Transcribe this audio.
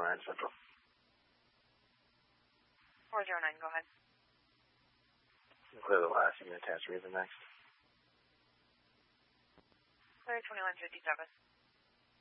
409 Central. 409, go ahead. Clear the last. You can attach reason next. Clear 2157.